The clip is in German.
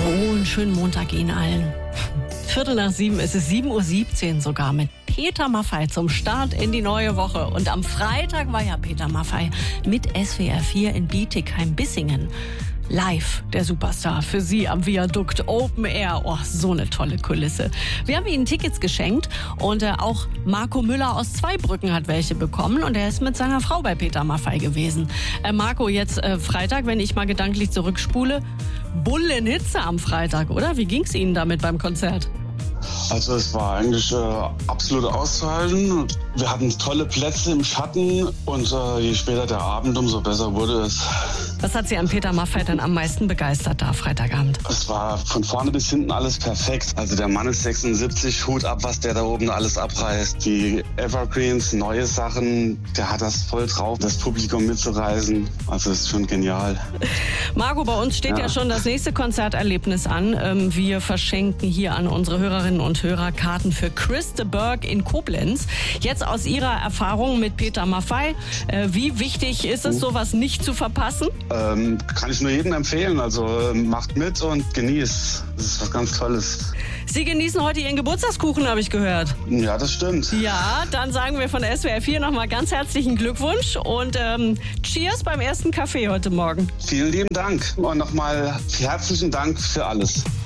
Frohen, schönen Montag Ihnen allen. 6:15, es ist 7:17 Uhr sogar mit Peter Maffay zum Start in die neue Woche. Und am Freitag war ja Peter Maffay mit SWR 4 in Bietigheim-Bissingen. Live, der Superstar, für Sie am Viadukt Open Air. Oh, so eine tolle Kulisse. Wir haben Ihnen Tickets geschenkt und auch Marco Müller aus Zweibrücken hat welche bekommen und er ist mit seiner Frau bei Peter Maffay gewesen. Marco, jetzt Freitag, wenn ich mal gedanklich zurückspule, Bullenhitze am Freitag, oder? Wie ging's Ihnen damit beim Konzert? Also es war eigentlich absolut auszuhalten. Wir hatten tolle Plätze im Schatten und je später der Abend, umso besser wurde es. Was hat Sie an Peter Maffay dann am meisten begeistert da Freitagabend? Es war von vorne bis hinten alles perfekt. Also der Mann ist 76, Hut ab, was der da oben alles abreißt. Die Evergreens, neue Sachen, der hat das voll drauf, das Publikum mitzureißen. Also das ist schon genial. Marco, bei uns steht ja schon das nächste Konzerterlebnis an. Wir verschenken hier an unsere Hörerinnen und Hörer Karten für Chris de Burgh in Koblenz. Jetzt aus Ihrer Erfahrung mit Peter Maffay, wie wichtig ist es, sowas nicht zu verpassen? Kann ich nur jedem empfehlen. Also macht mit und genießt. Das ist was ganz Tolles. Sie genießen heute Ihren Geburtstagskuchen, habe ich gehört. Ja, das stimmt. Ja, dann sagen wir von SWR 4 nochmal ganz herzlichen Glückwunsch und Cheers beim ersten Kaffee heute Morgen. Vielen lieben Dank und nochmal herzlichen Dank für alles.